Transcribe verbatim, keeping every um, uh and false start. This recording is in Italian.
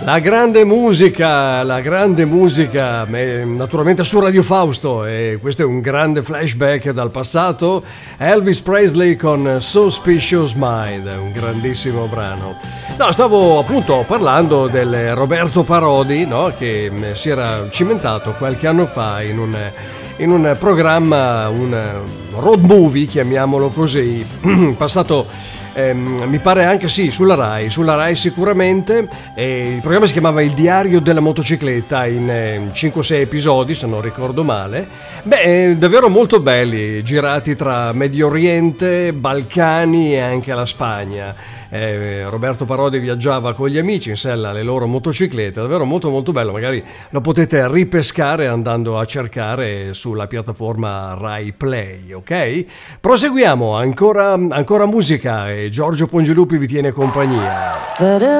La grande musica, la grande musica, eh, naturalmente su Radio Fausto, e questo è un grande flashback dal passato. Elvis Presley con Suspicious Mind, un grandissimo brano. No, stavo appunto parlando del Roberto Parodi, no? Che si era cimentato qualche anno fa in un, in un programma, un road movie, chiamiamolo così, passato... Eh, mi pare anche sì, sulla Rai, sulla Rai sicuramente. Eh, il programma si chiamava Il diario della motocicletta, in eh, cinque sei episodi se non ricordo male. Beh, eh, davvero molto belli, girati tra Medio Oriente, Balcani e anche la Spagna. Eh, Roberto Parodi viaggiava con gli amici in sella alle loro motociclette, davvero molto molto bello. Magari lo potete ripescare andando a cercare sulla piattaforma Rai Play, ok? Proseguiamo, ancora, ancora musica e Giorgio Pongilupi vi tiene compagnia.